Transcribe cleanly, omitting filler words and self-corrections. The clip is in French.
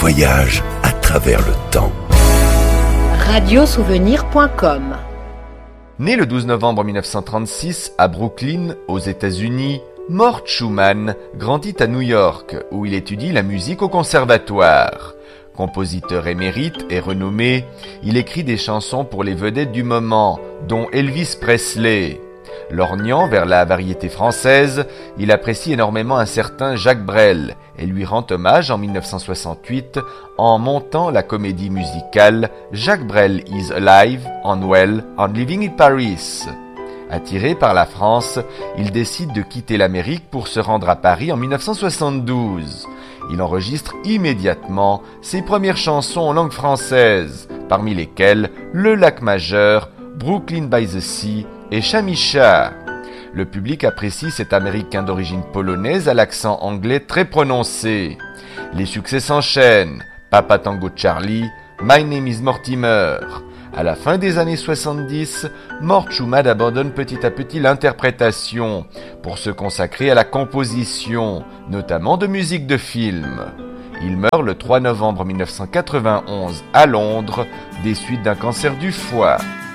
voyage à travers le temps. Radiosouvenir.com. Né le 12 novembre 1936 à Brooklyn, aux États-Unis, Mort Schumann grandit à New York, où il étudie la musique au conservatoire. Compositeur émérite et renommé, il écrit des chansons pour les vedettes du moment, dont Elvis Presley. Lorgnant vers la variété française, il apprécie énormément un certain Jacques Brel et lui rend hommage en 1968 en montant la comédie musicale Jacques Brel is Alive and Well and Living in Paris. Attiré par la France, il décide de quitter l'Amérique pour se rendre à Paris en 1972. Il enregistre immédiatement ses premières chansons en langue française, parmi lesquelles Le Lac Majeur, Brooklyn by the Sea et Chamicha. Le public apprécie cet Américain d'origine polonaise à l'accent anglais très prononcé. Les succès s'enchaînent, Papa Tango Charlie, My Name is Mortimer. À la fin des années 70, Mort Schumann abandonne petit à petit l'interprétation pour se consacrer à la composition, notamment de musique de film. Il meurt le 3 novembre 1991 à Londres des suites d'un cancer du foie.